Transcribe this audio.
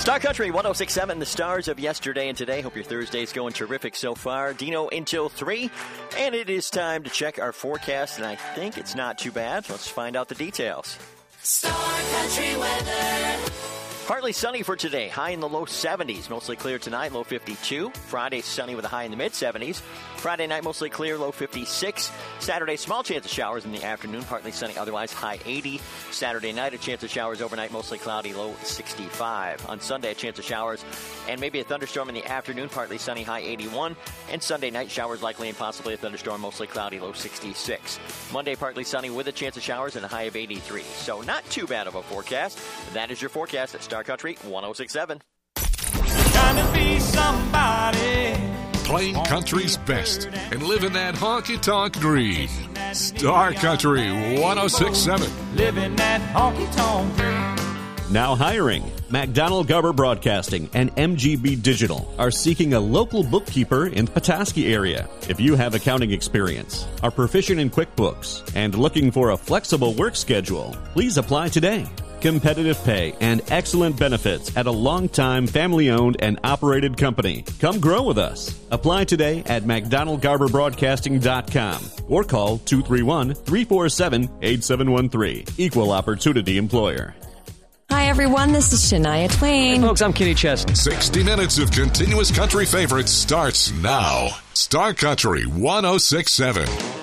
Star Country 106.7, the stars of yesterday and today. Hope your Thursday's going terrific so far. Dino until 3, and it is time to check our forecast, and I think it's not too bad. Let's find out the details. Star Country weather. Partly sunny for today, high in the low 70s. Mostly clear tonight, low 52. Friday, sunny with a high in the mid-70s. Friday night, mostly clear, low 56. Saturday, small chance of showers in the afternoon, partly sunny, otherwise high 80. Saturday night, a chance of showers overnight, mostly cloudy, low 65. On Sunday, a chance of showers and maybe a thunderstorm in the afternoon, partly sunny, high 81. And Sunday night, showers likely and possibly a thunderstorm, mostly cloudy, low 66. Monday, partly sunny with a chance of showers and a high of 83. So not too bad of a forecast. That is your forecast at Star Country 106.7. Trying to be somebody. Playing country's best and living that honky-tonk dream. Star Country 106.7. Living that honky-tonk dream. Now hiring. McDonald Garber Broadcasting and MGB Digital are seeking a local bookkeeper in the Petoskey area. If you have accounting experience, are proficient in QuickBooks, and looking for a flexible work schedule, please apply today. Competitive pay and excellent benefits at a long-time family-owned and operated company. Come grow with us. Apply today at McDonaldGarberBroadcasting.com or call 231-347-8713. Equal Opportunity Employer. Hi, everyone. This is Shania Twain. Hey, folks, I'm Kenny Chesney. 60 minutes of continuous country favorites starts now. Star Country 106.7.